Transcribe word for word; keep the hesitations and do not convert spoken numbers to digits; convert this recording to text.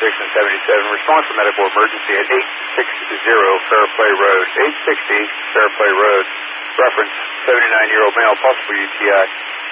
seventy-six and seventy-seven. Response to medical emergency at eight sixty Fairplay Road. eight sixty Fairplay Road. Reference seventy-nine-year-old male, possible U T I.